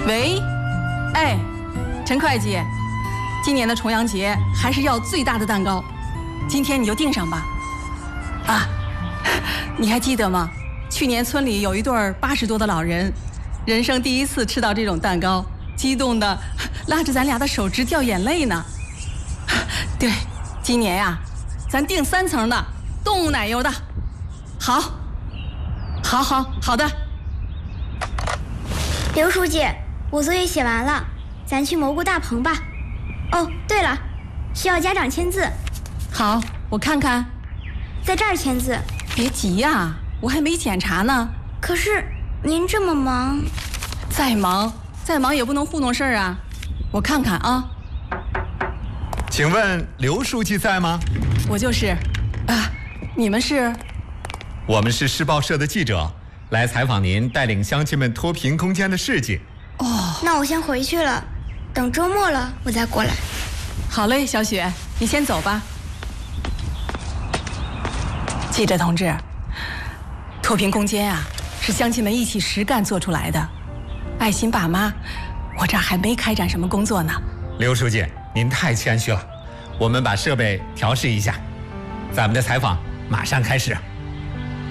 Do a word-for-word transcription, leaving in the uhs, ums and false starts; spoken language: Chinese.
喂，哎，陈会计，今年的重阳节还是要最大的蛋糕，今天你就订上吧。啊，你还记得吗？去年村里有一对八十多的老人，人生第一次吃到这种蛋糕，激动的拉着咱俩的手直掉眼泪呢。对，今年呀、啊，咱订三层的，动物奶油的。好，好，好，好的。 刘书记，我作业写完了，咱去蘑菇大棚吧。哦，对了，需要家长签字。 好，我看看， 在这儿签字。 别急呀、啊，我还没检查呢。 可是您这么忙， 再忙再忙也不能糊弄事儿啊。我看看啊。 请问刘书记在吗？ 我就是。啊，你们是？ 我们是市报社的记者，来采访您带领乡亲们脱贫攻坚的事迹。 哦， 那我先回去了，等周末了我再过来。 好嘞，小雪，你先走吧。记者同志，脱贫攻坚啊，是乡亲们一起实干做出来的。爱心爸妈，我这儿还没开展什么工作呢。 刘书记，您太谦虚了，我们把设备调试一下，咱们的采访马上开始。